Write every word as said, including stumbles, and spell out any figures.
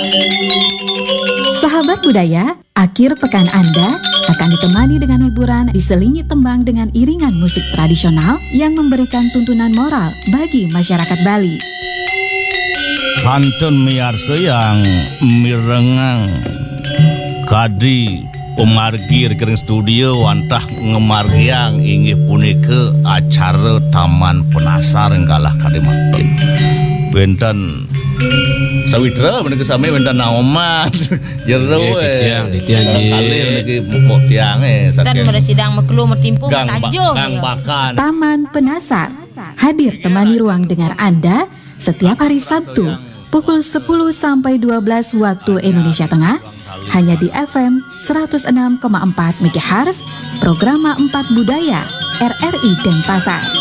Sahabat budaya, akhir pekan Anda akan ditemani dengan hiburan diselingi tembang dengan iringan musik tradisional yang memberikan tuntunan moral bagi masyarakat Bali. Kantun miarsa yang mirengang kadi pemargi rekening studio wantah ngemargiang inggih punika acara Taman Penasar enggalah kadi makin benten sawitra menika sami benten naoman jero we titiang kali niki mok tiange Kan mere sidang mekelu mertimpu tanjuh gang bakan. Taman Penasar hadir temani ruang dengar Anda setiap hari Sabtu pukul sepuluh sampai dua belas waktu Indonesia Tengah hanya di F M seratus enam koma empat MHz Programa empat Budaya R R I Denpasar.